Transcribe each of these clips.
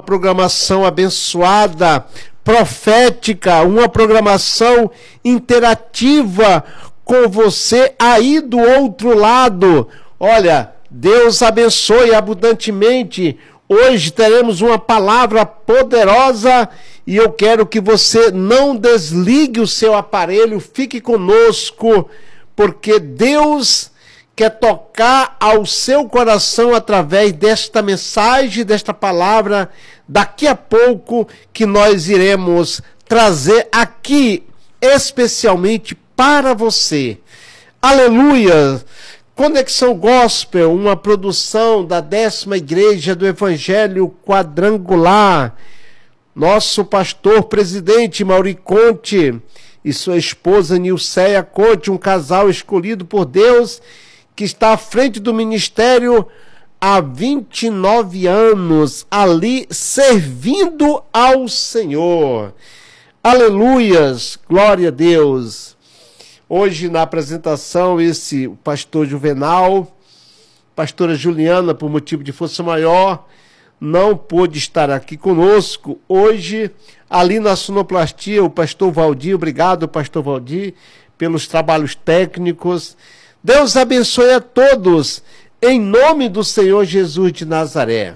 programação abençoada, profética, uma programação interativa com você aí do outro lado. Olha, Deus abençoe abundantemente. Hoje teremos uma palavra poderosa e eu quero que você não desligue o seu aparelho, fique conosco, porque Deus quer tocar ao seu coração através desta mensagem, desta palavra, daqui a pouco que nós iremos trazer aqui especialmente para você. Aleluia! Conexão Gospel, uma produção da 10ª Igreja do Evangelho Quadrangular. Nosso pastor presidente Mauri Conte e sua esposa Nilceia Conte, um casal escolhido por Deus, que está à frente do ministério há 29 anos, ali servindo ao Senhor. Aleluias, glória a Deus. Hoje na apresentação, o pastor Juvenal, pastora Juliana, por motivo de força maior, não pôde estar aqui conosco. Hoje, ali na sonoplastia, o pastor Valdir, obrigado, pastor Valdir, pelos trabalhos técnicos. Deus abençoe a todos, em nome do Senhor Jesus de Nazaré.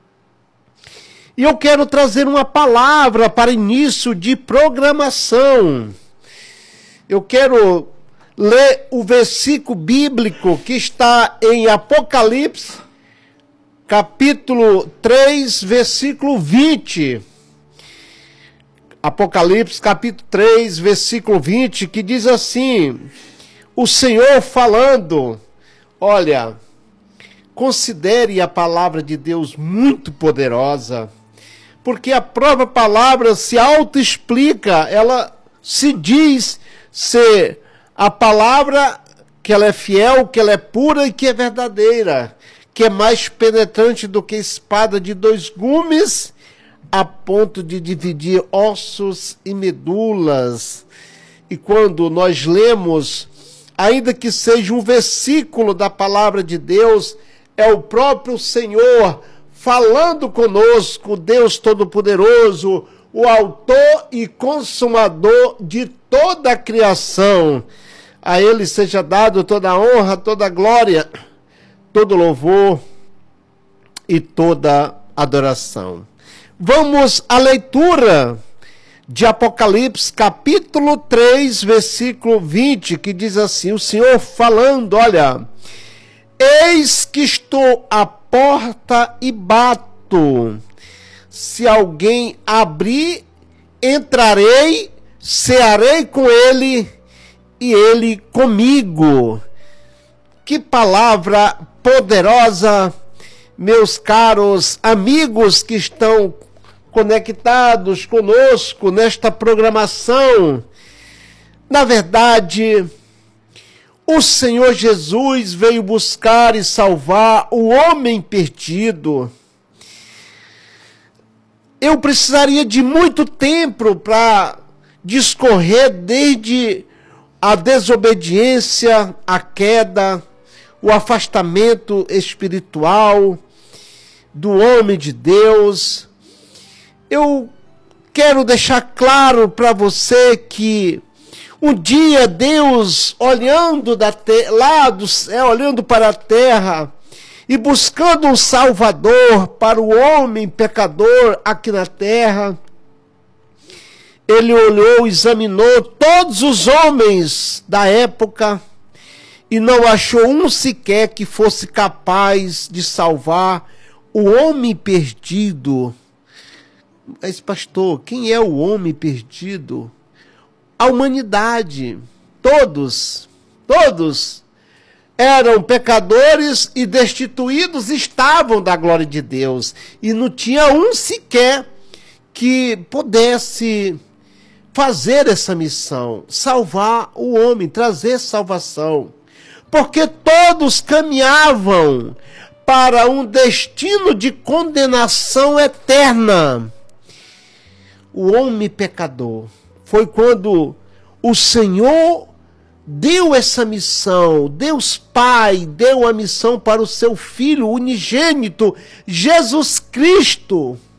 E eu quero trazer uma palavra para início de programação. Eu quero ler o versículo bíblico que está em Apocalipse, capítulo 3, versículo 20. Apocalipse, capítulo 3, versículo 20, que diz assim: o Senhor falando, olha, considere a palavra de Deus muito poderosa, porque a própria palavra se autoexplica, ela se diz ser a palavra que ela é fiel, que ela é pura e que é verdadeira, que é mais penetrante do que espada de 2 gumes, a ponto de dividir ossos e medulas. E quando nós lemos, ainda que seja um versículo da palavra de Deus, é o próprio Senhor falando conosco, Deus Todo-Poderoso, o autor e consumador de toda a criação. A Ele seja dado toda a honra, toda a glória, todo louvor e toda adoração. Vamos à leitura de Apocalipse, capítulo 3, versículo 20, que diz assim, o Senhor falando, olha, eis que estou à porta e bato. Se alguém abrir, entrarei, cearei com ele e ele comigo. Que palavra poderosa, meus caros amigos que estão conectados conosco nesta programação. Na verdade, o Senhor Jesus veio buscar e salvar o homem perdido. Eu precisaria de muito tempo para discorrer desde a desobediência, a queda, o afastamento espiritual do homem de Deus. Eu quero deixar claro para você que um dia Deus, olhando lá do céu, olhando para a terra e buscando um Salvador para o homem pecador aqui na terra, Ele olhou, examinou todos os homens da época e não achou um sequer que fosse capaz de salvar o homem perdido. Mas, pastor, quem é o homem perdido? A humanidade. Todos eram pecadores e destituídos, estavam da glória de Deus. E não tinha um sequer que pudesse fazer essa missão, salvar o homem, trazer salvação. Porque todos caminhavam para um destino de condenação eterna. O homem pecador. Foi quando o Senhor deu essa missão, Deus Pai deu a missão para o seu Filho unigênito, Jesus Cristo,